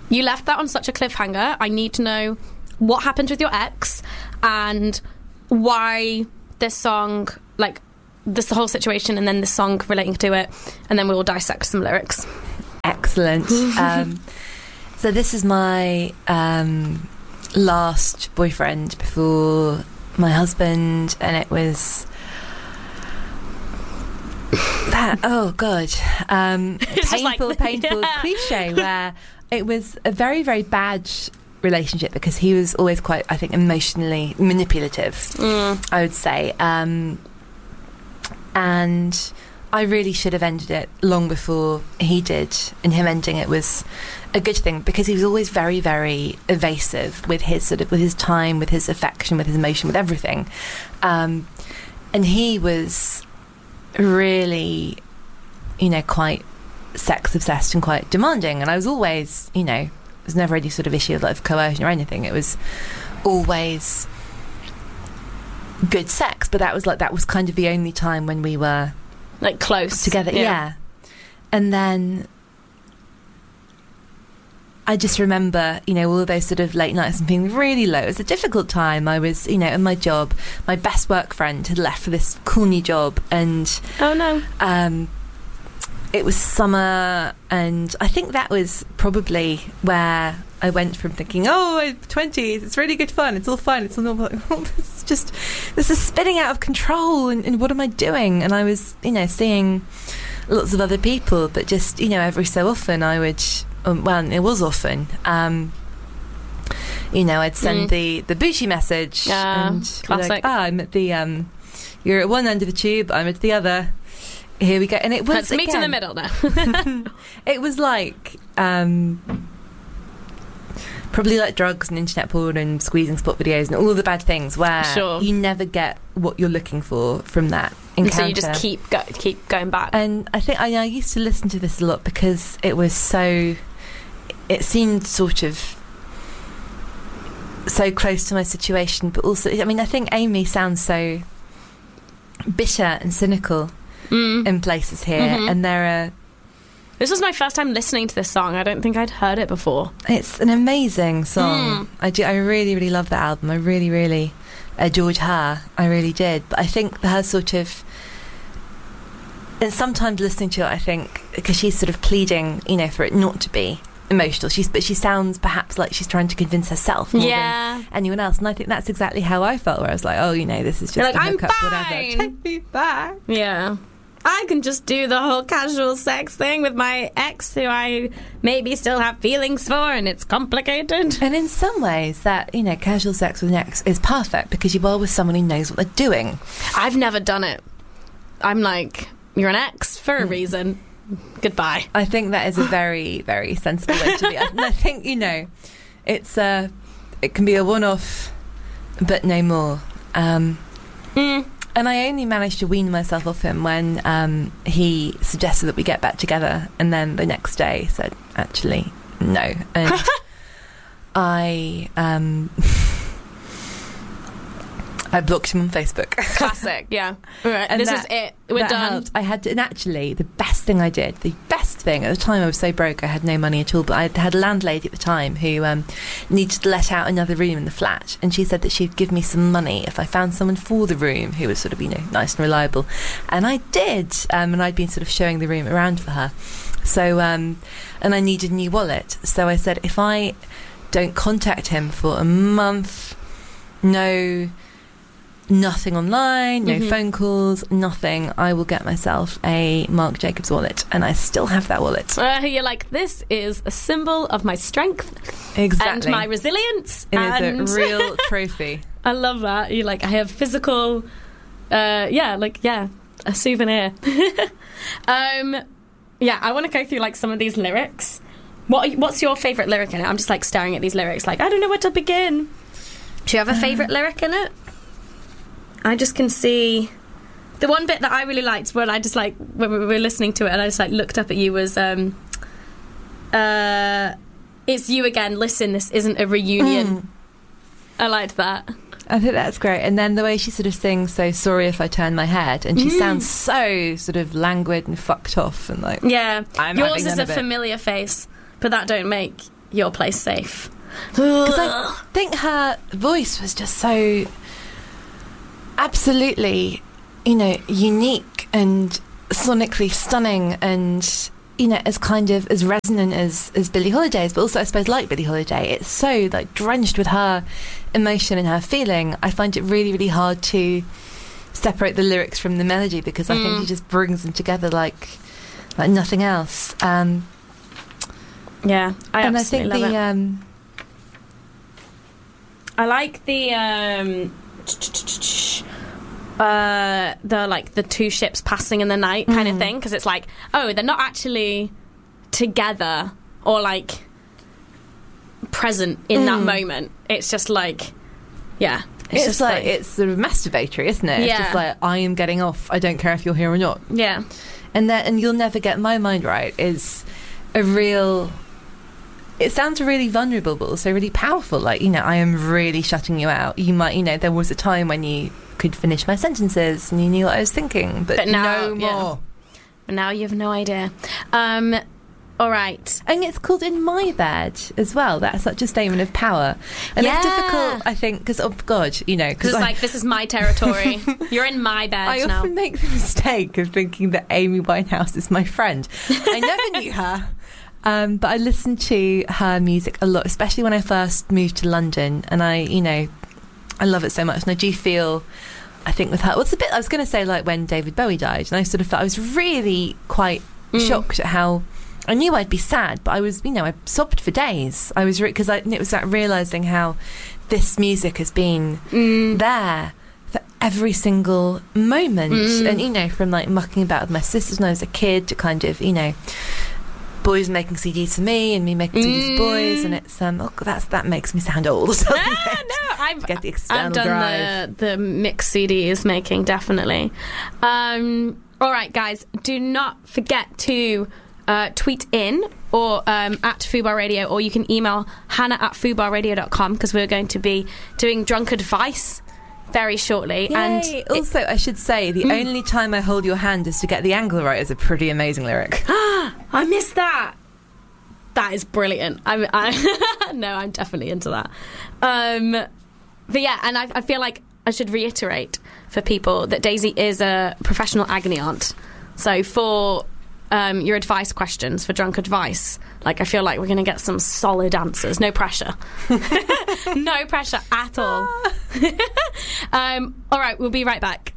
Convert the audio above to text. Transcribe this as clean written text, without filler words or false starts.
you left that on such a cliffhanger. I need to know what happened with your ex and why this song, like, this the whole situation, and then the song relating to it, and then we will dissect some lyrics. Excellent. So this is my last boyfriend before my husband, and it was that, oh god, painful cliche where it was a very, very bad relationship because he was always quite, I think, emotionally manipulative, I would say, and I really should have ended it long before he did, and him ending it was a good thing because he was always very, very evasive with his with his time, with his affection, with his emotion, with everything, and he was really, quite sex obsessed and quite demanding, and I was always, there was never any sort of issue of coercion or anything. It was always good sex, but that was kind of the only time when we were like close together. Yeah. And then I just remember, all of those sort of late nights and being really low. It was a difficult time. I was, in my job, my best work friend had left for this cool new job, and oh no, it was summer, and I think that was probably where I went from thinking, oh, I'm 20s, it's really good fun, it's all fine, it's all normal. This is spinning out of control, and what am I doing? And I was, seeing lots of other people, but just, every so often I would, well, it was often, I'd send the Bucci message, and classic. Like, I'm at the, you're at one end of the tube, I'm at the other. Here we go. And it was, let's meet in the middle now. It was like probably like drugs and internet porn and squeezing spot videos and all of the bad things where you never get what you're looking for from that encounter. So you just keep going back. And I think I used to listen to this a lot because it seemed sort of so close to my situation, but also, I think Amy sounds so bitter and cynical in places here, and this was my first time listening to this song. I don't think I'd heard it before. It's an amazing song. I really, really love that album. I really, really adored her. I really did. But I think her sort of, and sometimes listening to it, I think, because she's sort of pleading, for it not to be emotional. But she sounds perhaps like she's trying to convince herself more than anyone else. And I think that's exactly how I felt, where I was like, oh, this is just a hookup, fine. whatever. Take me back. Yeah. I can just do the whole casual sex thing with my ex who I maybe still have feelings for, and it's complicated. And in some ways that, casual sex with an ex is perfect because you are with someone who knows what they're doing. I've never done it. I'm like, you're an ex for a reason. Goodbye. I think that is a very, very sensible way to be. And I think, it's it can be a one-off, but no more. And I only managed to wean myself off him when he suggested that we get back together, and then the next day said, actually, no. And I blocked him on Facebook. Classic, yeah. All right, and this is it. We're done. Helped. I had to, and actually, the best thing at the time, I was so broke, I had no money at all, but I had a landlady at the time who needed to let out another room in the flat, and she said that she'd give me some money if I found someone for the room who was sort of, nice and reliable. And I did, and I'd been sort of showing the room around for her. So, and I needed a new wallet. So I said, if I don't contact him for a month, nothing online, no phone calls, nothing, I will get myself a Marc Jacobs wallet, and I still have that wallet. You're like, this is a symbol of my strength and my resilience. It is a real trophy. I love that. You're like, I have physical, a souvenir. I want to go through some of these lyrics. What's your favourite lyric in it? I'm just staring at these lyrics I don't know where to begin. Do you have a favourite lyric in it? I just can see the one bit that I really liked when I just when we were listening to it and I just looked up at you was it's you again, listen, this isn't a reunion. I liked that. I think that's great. And then the way she sort of sings, so sorry if I turn my head, and she sounds so sort of languid and fucked off and yours is a familiar face, but that don't make your place safe. Because I think her voice was just so absolutely, unique and sonically stunning, and as kind of as resonant as Billie Holiday's, but also I suppose like Billie Holiday, it's so like drenched with her emotion and her feeling. I find it really, really hard to separate the lyrics from the melody, because I think she just brings them together like nothing else. Yeah, I and absolutely I think love the it. I like the two ships passing in the night kind of thing, because it's like, oh, they're not actually together or like present in that moment. It's just like, yeah, it's just like it's sort of masturbatory, isn't it? Yeah. It's just like, I am getting off, I don't care if you're here or not. Yeah. And You'll Never Get My Mind Right is a real, it sounds really vulnerable but also really powerful. Like, I am really shutting you out. You might, there was a time when you could finish my sentences and you knew what I was thinking, but now, no more. But now you have no idea. All right. And it's called In My Bed as well. That's such a statement of power. And it's difficult, I think, because, oh God, because it's like, this is my territory. You're in my bed I now. often make the mistake of thinking that Amy Winehouse is my friend. I never knew her. But I listened to her music a lot, especially when I first moved to London. And I love it so much. And I do feel, I think with her, well, it's a bit, I was going to say like when David Bowie died, and I sort of felt, I was really quite shocked at how, I knew I'd be sad, but I was, I sobbed for days. I was, because it was that realising how this music has been there for every single moment. And, from like mucking about with my sisters when I was a kid to kind of, boys making CDs for me and me making CDs for boys, and it's that makes me sound old. I've get the external I've done drive. the mix CDs making, definitely. All right, guys, do not forget to tweet in or at Fubar Radio, or you can email hannah@fubarradio.com, because we're going to be doing Drunk Advice very shortly. Yay. And also, I should say, the only time I hold your hand is to get the angle right is a pretty amazing lyric. I missed that. That is brilliant. No, I'm definitely into that. But yeah, and I feel like I should reiterate for people that Daisy is a professional agony aunt. So for your advice questions, for Drunk Advice, like, I feel like we're going to get some solid answers. No pressure. No pressure at all. All right, we'll be right back.